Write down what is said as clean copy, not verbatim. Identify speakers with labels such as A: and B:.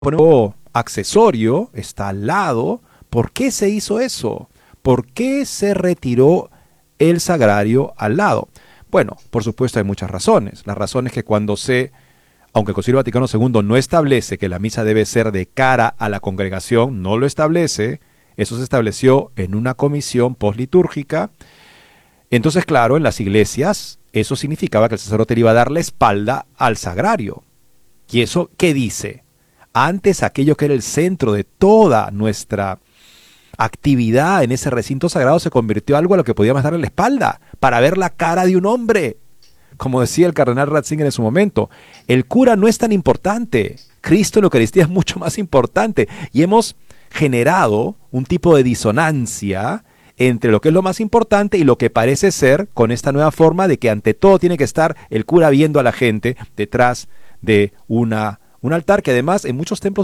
A: poner accesorio, está al lado. ¿Por qué se hizo eso? ¿Por qué se retiró el sagrario al lado? Bueno, por supuesto hay muchas razones. La razón es que aunque el Concilio Vaticano II no establece que la misa debe ser de cara a la congregación, no lo establece, eso se estableció en una comisión poslitúrgica. Entonces, claro, en las iglesias eso significaba que el sacerdote le iba a dar la espalda al sagrario. ¿Y eso qué dice? Antes aquello que era el centro de toda nuestra actividad en ese recinto sagrado se convirtió en algo a lo que podíamos darle la espalda para ver la cara de un hombre. Como decía el cardenal Ratzinger en su momento, el cura no es tan importante, Cristo en la Eucaristía es mucho más importante, y hemos generado un tipo de disonancia entre lo que es lo más importante y lo que parece ser con esta nueva forma de que ante todo tiene que estar el cura viendo a la gente detrás de un altar que además en muchos templos